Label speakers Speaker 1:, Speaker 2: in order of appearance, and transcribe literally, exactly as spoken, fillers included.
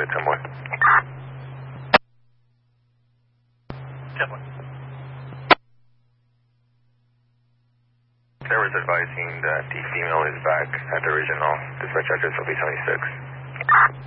Speaker 1: ahead, ten one.
Speaker 2: ten one.
Speaker 1: There was advising that the female is back at the original dispatch address of eight seventy-six.